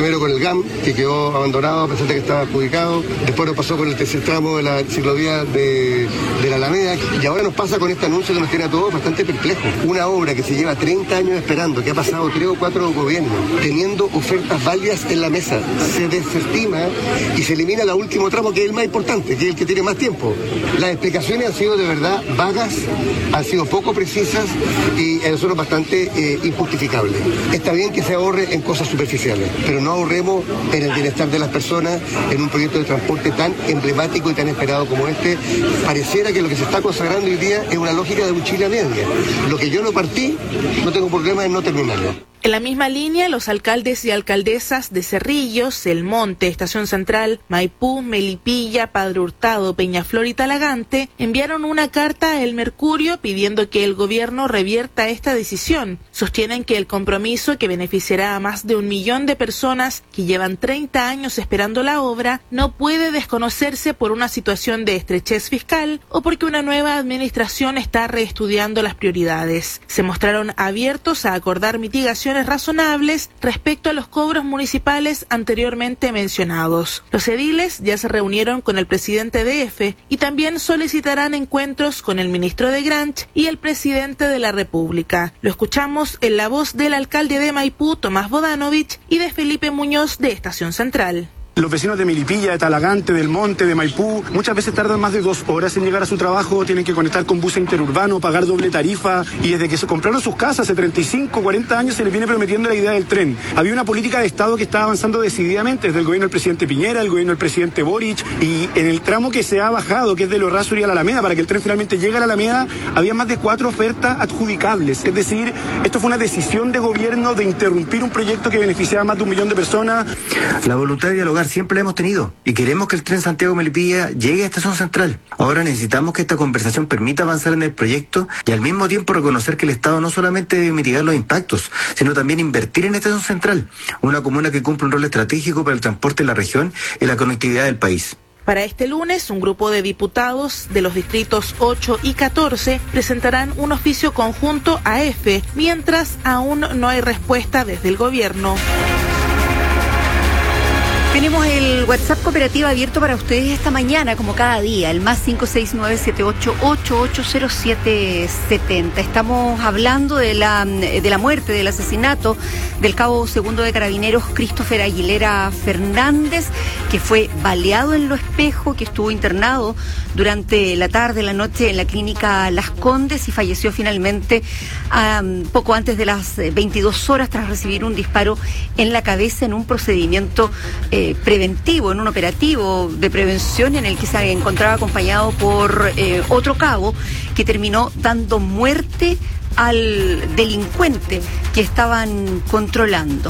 primero con el GAM, que quedó abandonado a pesar de que estaba adjudicado. Después nos pasó con el tercer tramo de la ciclovía de la Alameda. Y ahora nos pasa con este anuncio que nos tiene a todos bastante perplejos. Una obra que se lleva 30 años esperando, que ha pasado 3 o 4 gobiernos, teniendo ofertas válidas en la mesa, se desestima y se elimina el último tramo, que es el más importante, que es el que tiene más tiempo. Las explicaciones han sido de verdad vagas, han sido poco precisas y son bastante injustificables. Está bien que se ahorre en cosas superficiales, pero no ahorremos en el bienestar de las personas en un proyecto de transporte tan emblemático y tan esperado como este. Pareciera que lo que se está consagrando hoy día es una lógica de un Chile a media. Lo que yo no partí, no tengo problema en no terminarlo. En la misma línea, los alcaldes y alcaldesas de Cerrillos, El Monte, Estación Central, Maipú, Melipilla, Padre Hurtado, Peñaflor y Talagante enviaron una carta a El Mercurio pidiendo que el gobierno revierta esta decisión. Sostienen que el compromiso, que beneficiará a más de 1 millón de personas que llevan 30 años esperando la obra, no puede desconocerse por una situación de estrechez fiscal o porque una nueva administración está reestudiando las prioridades. Se mostraron abiertos a acordar mitigaciones razonables respecto a los cobros municipales anteriormente mencionados. Los ediles ya se reunieron con el presidente de EFE y también solicitarán encuentros con el ministro de Granch y el presidente de la República. Lo escuchamos en la voz del alcalde de Maipú, Tomás Bodanovich, y de Felipe Muñoz, de Estación Central. Los vecinos de Melipilla, de Talagante, del Monte, de Maipú, muchas veces tardan más de 2 horas en llegar a su trabajo, tienen que conectar con bus interurbano, pagar doble tarifa, y desde que se compraron sus casas hace 35, 40 años se les viene prometiendo la idea del tren. Había una política de Estado que estaba avanzando decididamente desde el gobierno del presidente Piñera, el gobierno del presidente Boric, y en el tramo que se ha bajado, que es de Los Rasos y a la Alameda, para que el tren finalmente llegue a la Alameda, había más de 4 ofertas adjudicables. Es decir, esto fue una decisión de gobierno de interrumpir un proyecto que beneficiaba a más de 1 millón de personas. La voluntad de dialogar siempre la hemos tenido y queremos que el tren Santiago-Melipilla llegue a Estación Central. Ahora necesitamos que esta conversación permita avanzar en el proyecto y al mismo tiempo reconocer que el Estado no solamente debe mitigar los impactos, sino también invertir en Estación Central, una comuna que cumple un rol estratégico para el transporte en la región y la conectividad del país. Para este lunes, un grupo de diputados de los distritos 8 y 14 presentarán un oficio conjunto a EFE, mientras aún no hay respuesta desde el gobierno. Tenemos el WhatsApp cooperativo abierto para ustedes esta mañana, como cada día, el más 569-7888-0770. Estamos hablando de la muerte, del asesinato del cabo segundo de Carabineros, Christopher Aguilera Fernández, que fue baleado en Lo Espejo, que estuvo internado durante la tarde, la noche en la clínica Las Condes y falleció finalmente poco antes de las 22 horas tras recibir un disparo en la cabeza en un procedimiento preventivo, en un operativo de prevención en el que se encontraba acompañado por otro cabo que terminó dando muerte al delincuente que estaban controlando.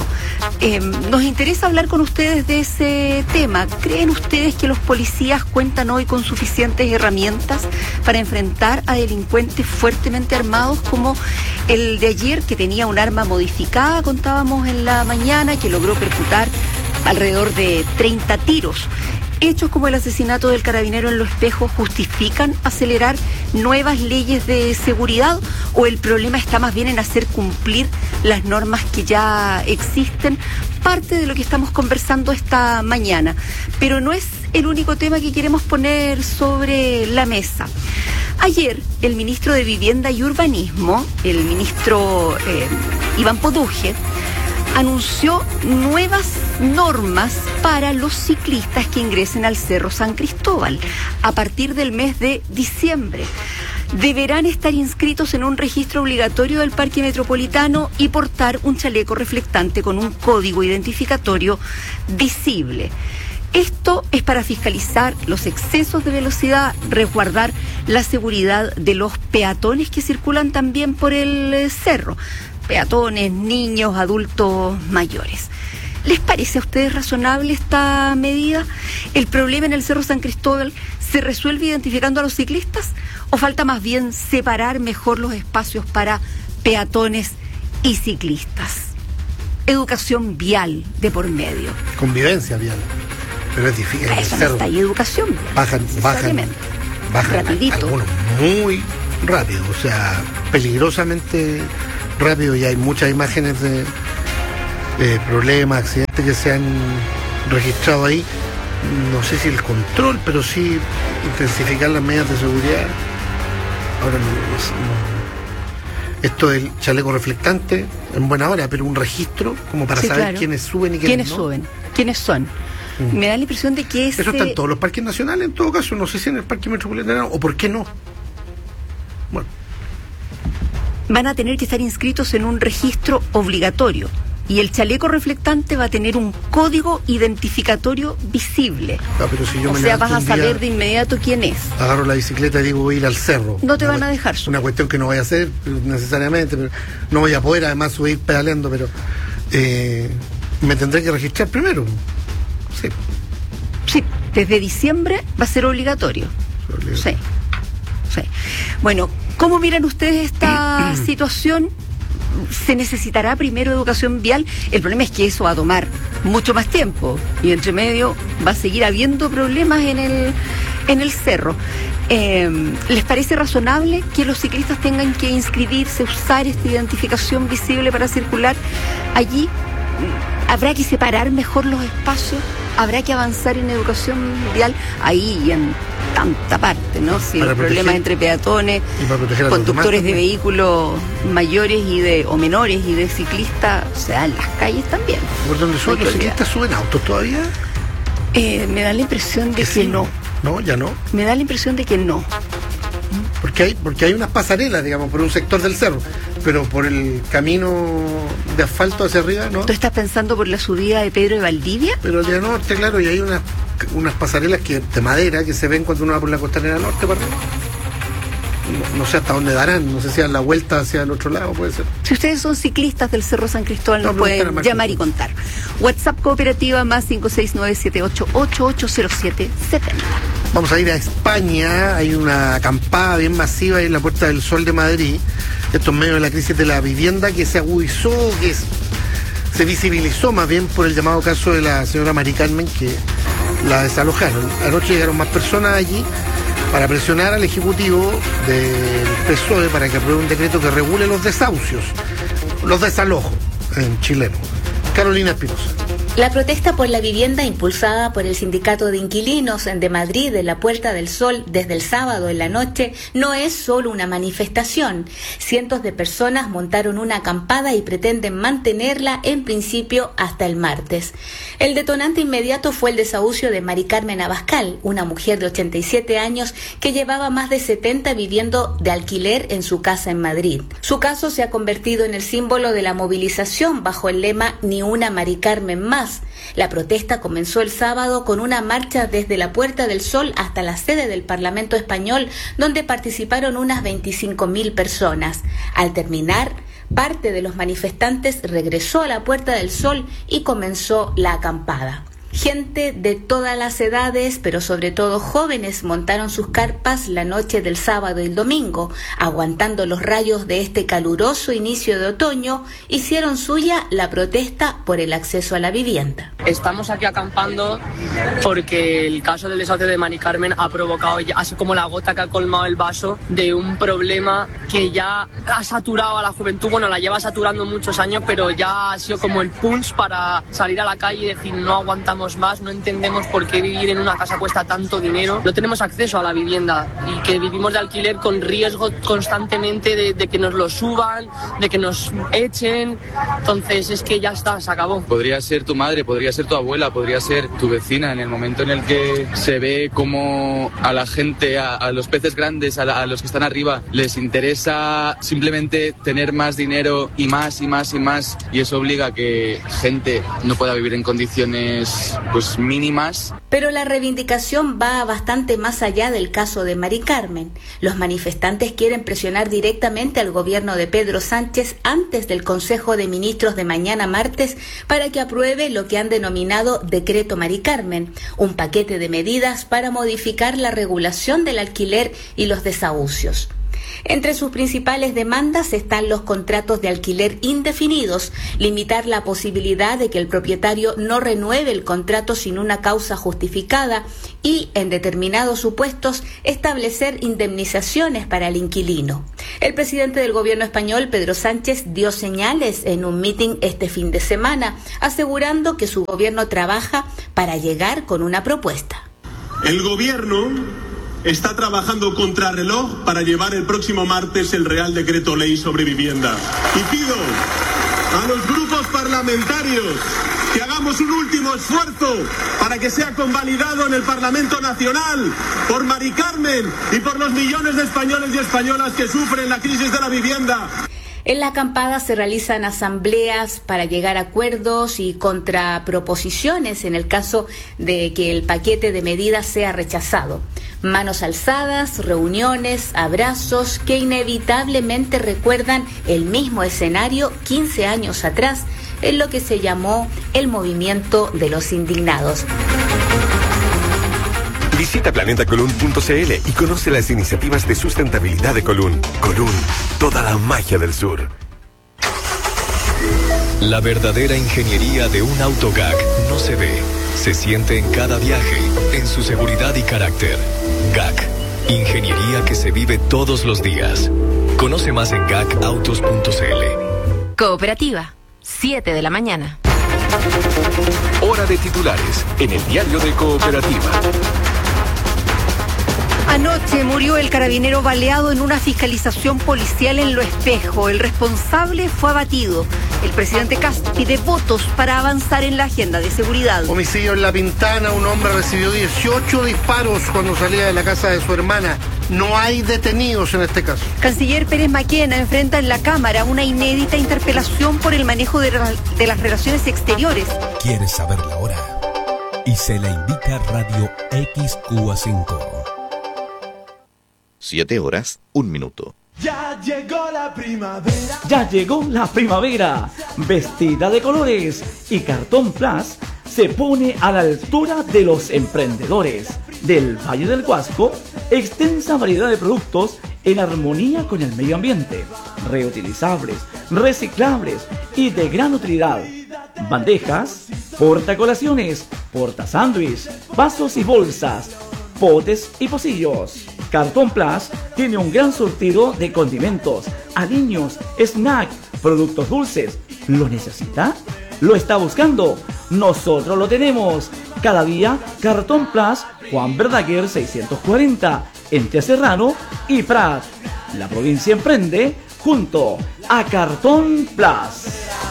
Nos interesa hablar con ustedes de ese tema. ¿Creen ustedes que los policías cuentan hoy con suficientes herramientas para enfrentar a delincuentes fuertemente armados como el de ayer, que tenía un arma modificada, contábamos en la mañana, que logró percutar alrededor de 30 tiros? Hechos como el asesinato del carabinero en Lo Espejo justifican acelerar nuevas leyes de seguridad, o el problema está más bien en hacer cumplir las normas que ya existen? Parte de lo que estamos conversando esta mañana, pero no es el único tema que queremos poner sobre la mesa. Ayer, el ministro de Vivienda y Urbanismo, el ministro Iván Poduje, anunció nuevas normas para los ciclistas que ingresen al Cerro San Cristóbal a partir del mes de diciembre. Deberán estar inscritos en un registro obligatorio del Parque Metropolitano y portar un chaleco reflectante con un código identificatorio visible. Esto es para fiscalizar los excesos de velocidad, resguardar la seguridad de los peatones que circulan también por el cerro. Peatones, niños, adultos mayores. ¿Les parece a ustedes razonable esta medida? ¿El problema en el Cerro San Cristóbal se resuelve identificando a los ciclistas? ¿O falta más bien separar mejor los espacios para peatones y ciclistas? Educación vial de por medio. Convivencia vial. Pero es difícil. Para eso no está ahí educación vial. Bajan rapidito. Algunos muy rápido, o sea, peligrosamente rápido, y hay muchas imágenes problemas, accidentes que se han registrado ahí. No sé si el control, pero sí intensificar las medidas de seguridad. Ahora esto del chaleco reflectante en buena hora, pero un registro como para saber quiénes suben y quiénes no. ¿Quiénes son? Me da la impresión de que eso está en todos los parques nacionales, en todo caso, no sé si en el parque metropolitano o por qué no. Bueno, van a tener que estar inscritos en un registro obligatorio y el chaleco reflectante va a tener un código identificatorio visible. Pero si yo vas a saber de inmediato quién es. Agarro la bicicleta y digo voy a ir al cerro. No te van a dejar subir. Una cuestión que no voy a hacer necesariamente, pero no voy a poder además subir pedaleando, pero me tendré que registrar primero. Sí, desde diciembre va a ser obligatorio. Sí. Bueno, ¿cómo miran ustedes esta situación? ¿Se necesitará primero educación vial? El problema es que eso va a tomar mucho más tiempo y entre medio va a seguir habiendo problemas en el cerro. ¿Les parece razonable que los ciclistas tengan que inscribirse, usar esta identificación visible para circular allí? ¿Habrá que separar mejor los espacios? ¿Habrá que avanzar en educación vial ahí y en tanta parte, ¿no? Si el problema es entre peatones, conductores de vehículos mayores o menores y de ciclistas, o sea, en las calles también. ¿Por dónde suben los ciclistas? ¿Suben autos todavía? Me da la impresión de que no. ¿No? ¿Ya no? Me da la impresión de que no. Porque hay unas pasarelas, digamos, por un sector del cerro, pero por el camino de asfalto hacia arriba, ¿no? ¿Tú estás pensando por la subida de Pedro de Valdivia? Pero al norte, claro, y hay unas pasarelas de madera que se ven cuando uno va por la costanera norte, para no sé hasta dónde darán, no sé si a la vuelta hacia el otro lado puede ser. Si ustedes son ciclistas del Cerro San Cristóbal, nos pueden llamar y contar. WhatsApp cooperativa más 569-78880770. Vamos a ir a España, hay una acampada bien masiva ahí en la Puerta del Sol de Madrid, esto en medio de la crisis de la vivienda que se agudizó, que se visibilizó más bien por el llamado caso de la señora Mari Carmen, que la desalojaron. Anoche llegaron más personas allí para presionar al Ejecutivo del PSOE para que apruebe un decreto que regule los desahucios, los desalojos en chileno. Carolina Espinosa. La protesta por la vivienda impulsada por el Sindicato de Inquilinos de Madrid en la Puerta del Sol desde el sábado en la noche no es solo una manifestación. Cientos de personas montaron una acampada y pretenden mantenerla en principio hasta el martes. El detonante inmediato fue el desahucio de Mari Carmen Abascal, una mujer de 87 años que llevaba más de 70 viviendo de alquiler en su casa en Madrid. Su caso se ha convertido en el símbolo de la movilización bajo el lema Ni una Mari Carmen más. La protesta comenzó el sábado con una marcha desde la Puerta del Sol hasta la sede del Parlamento español, donde participaron unas 25.000 personas. Al terminar, parte de los manifestantes regresó a la Puerta del Sol y comenzó la acampada. Gente de todas las edades, pero sobre todo jóvenes, montaron sus carpas la noche del sábado y el domingo, aguantando los rayos de este caluroso inicio de otoño, hicieron suya la protesta por el acceso a la vivienda. Estamos aquí acampando porque el caso del desahucio de Mari Carmen ha provocado, así como la gota que ha colmado el vaso, de un problema que ya ha saturado a la juventud. Bueno, la lleva saturando muchos años, pero ya ha sido como el punch para salir a la calle y decir no aguantamos más, no entendemos por qué vivir en una casa cuesta tanto dinero, no tenemos acceso a la vivienda y que vivimos de alquiler con riesgo constantemente de que nos lo suban, de que nos echen. Entonces es que ya está, se acabó. Podría ser tu madre, podría ser tu abuela, podría ser tu vecina. En el momento en el que se ve como a la gente, a los peces grandes, a los que están arriba, les interesa simplemente tener más dinero y más y más y más, y eso obliga a que gente no pueda vivir en condiciones pues mínimas. Pero la reivindicación va bastante más allá del caso de Mari Carmen. Los manifestantes quieren presionar directamente al gobierno de Pedro Sánchez antes del Consejo de Ministros de mañana martes para que apruebe lo que han denominado Decreto Mari Carmen, un paquete de medidas para modificar la regulación del alquiler y los desahucios. Entre sus principales demandas están los contratos de alquiler indefinidos, limitar la posibilidad de que el propietario no renueve el contrato sin una causa justificada y, en determinados supuestos, establecer indemnizaciones para el inquilino. El presidente del gobierno español, Pedro Sánchez, dio señales en un mitin este fin de semana, asegurando que su gobierno trabaja para llegar con una propuesta. El gobierno está trabajando contrarreloj para llevar el próximo martes el Real Decreto Ley sobre vivienda. Y pido a los grupos parlamentarios que hagamos un último esfuerzo para que sea convalidado en el Parlamento Nacional por Mari Carmen y por los millones de españoles y españolas que sufren la crisis de la vivienda. En la acampada se realizan asambleas para llegar a acuerdos y contraproposiciones en el caso de que el paquete de medidas sea rechazado. Manos alzadas, reuniones, abrazos que inevitablemente recuerdan el mismo escenario 15 años atrás, en lo que se llamó el movimiento de los indignados. Visita planetacolun.cl y conoce las iniciativas de sustentabilidad de Colún. Colún, toda la magia del sur. La verdadera ingeniería de un auto GAC no se ve, se siente en cada viaje, en su seguridad y carácter. GAC, ingeniería que se vive todos los días. Conoce más en gacautos.cl. Cooperativa, 7 de la mañana. Hora de titulares en el diario de Cooperativa. Anoche murió el carabinero baleado en una fiscalización policial en Lo Espejo. El responsable fue abatido. El presidente Kast pide votos para avanzar en la agenda de seguridad. Homicidio en La Pintana. Un hombre recibió 18 disparos cuando salía de la casa de su hermana. No hay detenidos en este caso. Canciller Pérez Maquena enfrenta en la Cámara una inédita interpelación por el manejo de las relaciones exteriores. ¿Quieres saber la hora? Y se la indica Radio XQA5. 7 horas, 1 minuto. Ya llegó la primavera. Ya llegó la primavera. Vestida de colores y Cartón Plus se pone a la altura de los emprendedores del Valle del Huasco. Extensa variedad de productos en armonía con el medio ambiente, reutilizables, reciclables y de gran utilidad. Bandejas, portacolaciones, portasándwich, vasos y bolsas, potes y pocillos. Cartón Plus tiene un gran surtido de condimentos, aliños, snack, productos dulces. ¿Lo necesita? ¿Lo está buscando? Nosotros lo tenemos. Cada día, Cartón Plus, Juan Verdaguer 640, entre Serrano y Prat. La provincia emprende junto a Cartón Plus.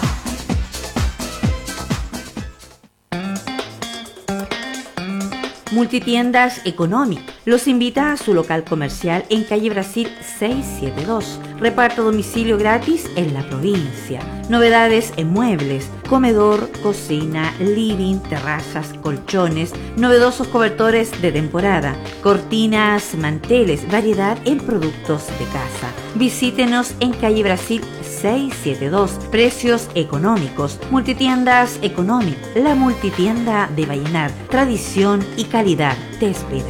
Multitiendas Economic los invita a su local comercial en calle Brasil 672. Reparto a domicilio gratis en la provincia. Novedades en muebles, comedor, cocina, living, terrazas, colchones, novedosos cobertores de temporada, cortinas, manteles, variedad en productos de casa. Visítenos en calle Brasil 672. Precios económicos. Multitiendas Economic, la multitienda de Vallenar. Tradición y calidad te espera.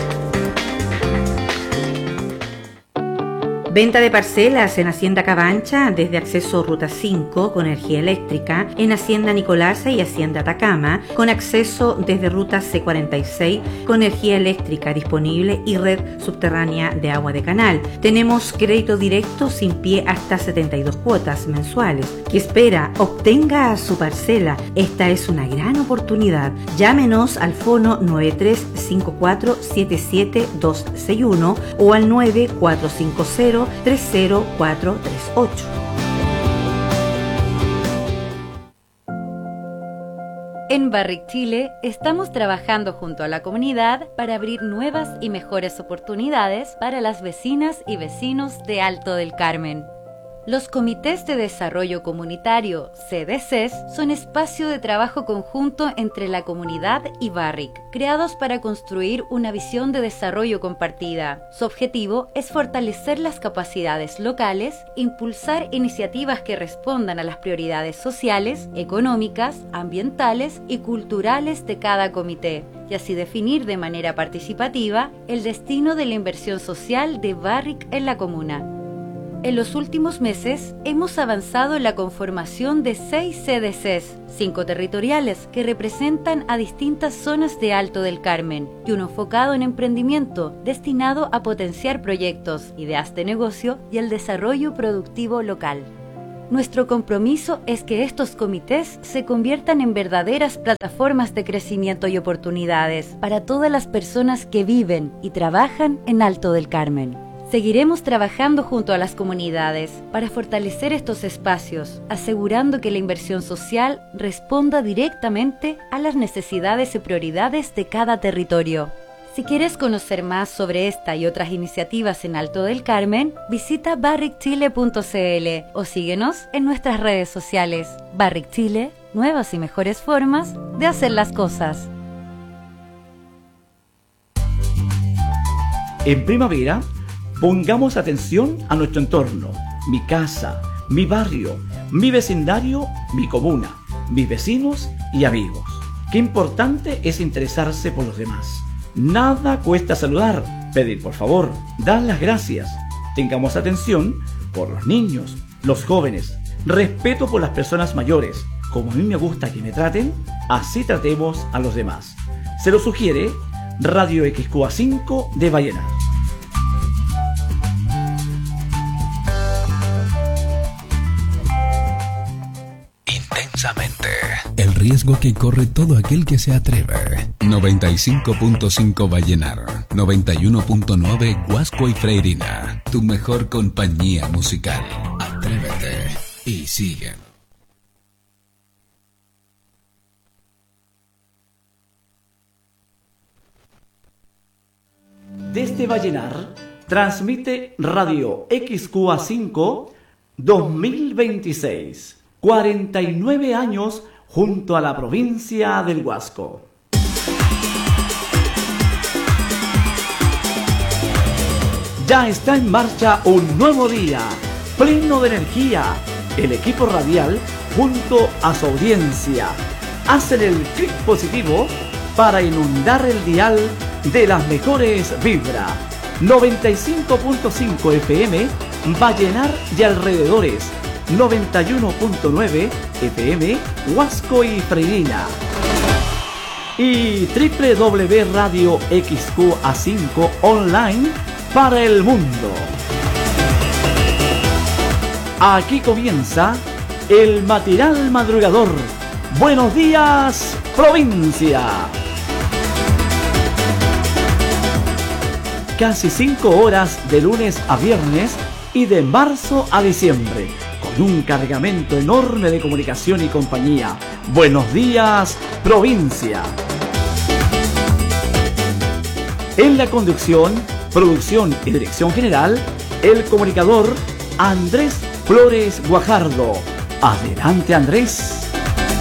Venta de parcelas en Hacienda Cabancha desde acceso Ruta 5 con energía eléctrica, en Hacienda Nicolasa y Hacienda Atacama con acceso desde Ruta C46 con energía eléctrica disponible y red subterránea de agua de canal. Tenemos crédito directo sin pie hasta 72 cuotas mensuales. ¿Qué espera? Obtenga su parcela. Esta es una gran oportunidad. Llámenos al fono 9354-77261 o al 9450-30438. En Barrick Chile estamos trabajando junto a la comunidad para abrir nuevas y mejores oportunidades para las vecinas y vecinos de Alto del Carmen. Los comités de desarrollo comunitario, CDCs, son espacio de trabajo conjunto entre la comunidad y Barrick, creados para construir una visión de desarrollo compartida. Su objetivo es fortalecer las capacidades locales, impulsar iniciativas que respondan a las prioridades sociales, económicas, ambientales y culturales de cada comité, y así definir de manera participativa el destino de la inversión social de Barrick en la comuna. En los últimos meses hemos avanzado en la conformación de 6 CDCs, 5 territoriales que representan a distintas zonas de Alto del Carmen y uno enfocado en emprendimiento destinado a potenciar proyectos, ideas de negocio y el desarrollo productivo local. Nuestro compromiso es que estos comités se conviertan en verdaderas plataformas de crecimiento y oportunidades para todas las personas que viven y trabajan en Alto del Carmen. Seguiremos trabajando junto a las comunidades para fortalecer estos espacios, asegurando que la inversión social responda directamente a las necesidades y prioridades de cada territorio. Si quieres conocer más sobre esta y otras iniciativas en Alto del Carmen, visita barrickchile.cl o síguenos en nuestras redes sociales. Barrick Chile, nuevas y mejores formas de hacer las cosas. En primavera, pongamos atención a nuestro entorno, mi casa, mi barrio, mi vecindario, mi comuna, mis vecinos y amigos. Qué importante es interesarse por los demás. Nada cuesta saludar, pedir por favor, dar las gracias. Tengamos atención por los niños, los jóvenes, respeto por las personas mayores. Como a mí me gusta que me traten, así tratemos a los demás. Se lo sugiere Radio XQA5 de Vallenar. Intensamente. El riesgo que corre todo aquel que se atreve. 95.5 Vallenar, 91.9 Huasco y Freirina. Tu mejor compañía musical. Atrévete y sigue. Desde Vallenar, transmite Radio XQA5 2026. 49 años junto a la provincia del Huasco. Ya está en marcha un nuevo día, pleno de energía. El equipo radial, junto a su audiencia, hacen el clic positivo para inundar el dial de las mejores vibras. 95.5 FM, Vallenar y alrededores. 91.9 FM, Huasco y Freirina. Y www Radio XQA5 online para el mundo. Aquí comienza el matinal madrugador. Buenos días, provincia. Casi 5 horas de lunes a viernes y de marzo a diciembre, con un cargamento enorme de comunicación y compañía. Buenos días, provincia. En la conducción, producción y dirección general, el comunicador Andrés Flores Guajardo. Adelante, Andrés.